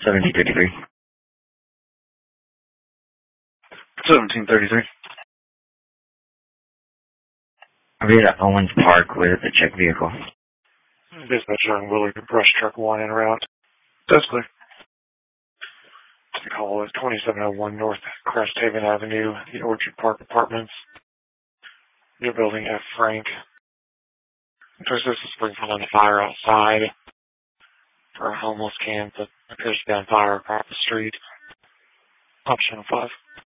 1733. 1733. I'll be at Owens Park with a checked vehicle. Dispatcher on Willard Brush Truck 1 en route. That's clear. The call is 2701 North Crest Haven Avenue, the Orchard Park Apartments. Your building F. Frank. There's a Springfield on fire outside for a homeless camp that appears to be on fire across the street. Option 5.